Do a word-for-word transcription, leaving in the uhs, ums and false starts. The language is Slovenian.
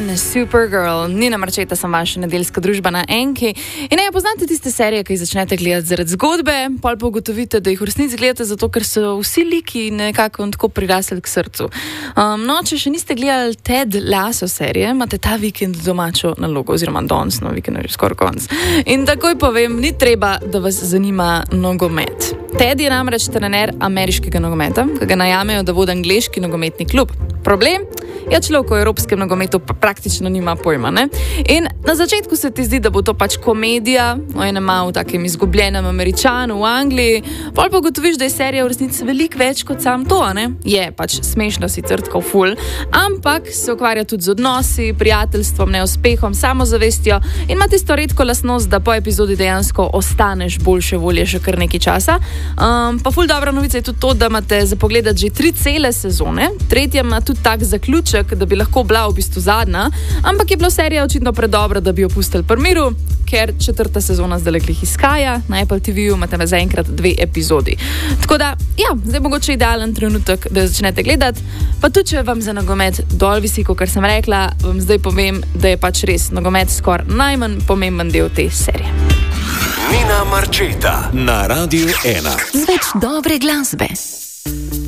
dan, Supergirl, Nina Marčeta, sem vaša nedeljska družba na Enki. In ne, poznate tiste serije, ki jih začnete gledati zaradi zgodbe, pol pa ugotovite, da jih v resnici gledate zato, ker so vsi liki nekako tako prirasli k srcu. Um, no, če še niste gledali Ted Lasso serije, imate ta vikend domačo nalogo, oziroma danes, no, vikend je skoraj konc. In takoj povem, ni treba, da vas zanima nogomet. Ted je namreč trener ameriškega nogometa, ki ga najamejo, da vodi angleški nogometni klub. Problem? Ja, človek v evropskem nogometu pa praktično nima pojma, ne? In na začetku se ti zdi, da bo to pač komedija o enem malo takem izgubljenem Američanu v Angliji, pol pa ugotoviš, da je serija v resnici veliko več kot sam to, ne? Je pač smešno sicer tako ful, ampak se ukvarja tudi z odnosi, prijateljstvom, neuspehom, samozavestjo in ima tisto redko lastnost, da po epizodi dejansko ostaneš boljše volje še kar nekaj časa. Um, pa ful dobra novica je tudi to, da imate za pogledati že tri cele sezone, tretja ima tudi tak zaključek, da bi lahko bila v bistvu zadnja, ampak je bila serija očitno predobra, da bi jo pustili pri miru, ker četrta sezona zdaj glih izhaja, na Apple T V-ju imate zaenkrat dve epizodi. Tako da, ja, zdaj mogoče idealen trenutek, da začnete gledati, pa tudi, če vam za nogomet dol visi, kot sem rekla, vam zdaj povem, da je pač res nogomet skoraj najmanj pomemben del te serije. Nina Marčeta na Radiu ena. Z več dobre glasbe.